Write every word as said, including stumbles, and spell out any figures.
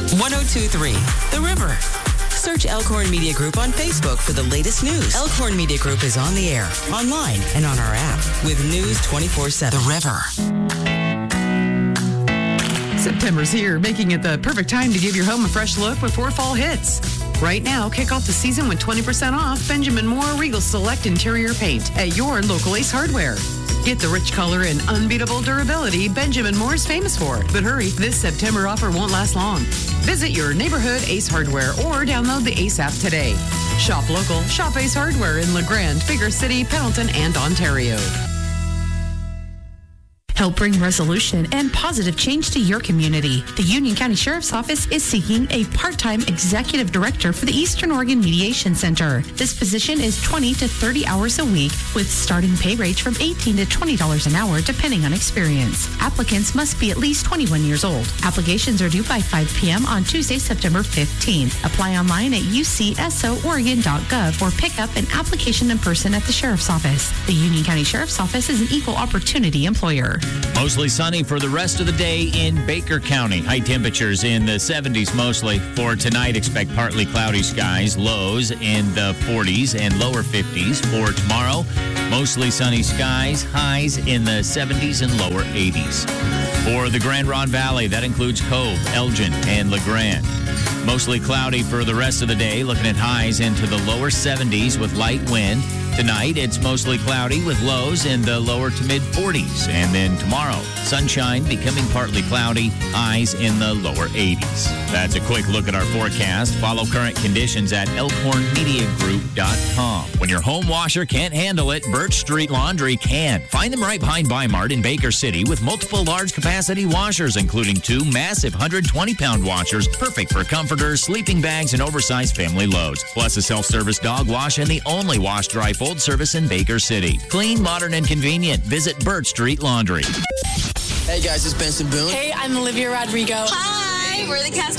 one oh two point three The River. Search Elkhorn Media Group on Facebook for the latest news. Elkhorn Media Group is on the air, online, and on our app with news twenty-four seven. The River. September's here, making it the perfect time to give your home a fresh look before fall hits. Right now, kick off the season with twenty percent off Benjamin Moore Regal Select Interior Paint at your local Ace Hardware. Get the rich color and unbeatable durability Benjamin Moore is famous for. But hurry, this September offer won't last long. Visit your neighborhood Ace Hardware or download the Ace app today. Shop local, shop Ace Hardware in LeGrand, Bigger City, Pendleton, and Ontario. Help bring resolution and positive change to your community. The Union County Sheriff's Office is seeking a part-time executive director for the Eastern Oregon Mediation Center. This position is twenty to thirty hours a week with starting pay rates from eighteen to twenty dollars an hour depending on experience. Applicants must be at least twenty-one years old. Applications are due by five p.m. on Tuesday, September fifteenth. Apply online at u c s o oregon dot gov or pick up an application in person at the Sheriff's Office. The Union County Sheriff's Office is an equal opportunity employer. Mostly sunny for the rest of the day in Baker County. High temperatures in the seventies mostly. For tonight, expect partly cloudy skies. Lows in the forties and lower fifties. For tomorrow, mostly sunny skies. Highs in the seventies and lower eighties. For the Grand Ronde Valley, that includes Cove, Elgin, and LeGrand. Mostly cloudy for the rest of the day. Looking at highs into the lower seventies with light wind. Tonight, it's mostly cloudy with lows in the lower to mid forties. And then tomorrow, sunshine becoming partly cloudy, highs in the lower eighties. That's a quick look at our forecast. Follow current conditions at elkhorn media group dot com. When your home washer can't handle it, Birch Street Laundry can. Find them right behind Bi-Mart in Baker City with multiple large capacity washers, including two massive one hundred twenty pound washers, perfect for comforters, sleeping bags, and oversized family loads. Plus a self-service dog wash and the only wash dry fold service in Baker City. Clean, modern, and convenient. Visit Birch Street Laundry. Hey guys, it's Benson Boone. Hey, I'm Olivia Rodrigo. Hi, we're the cast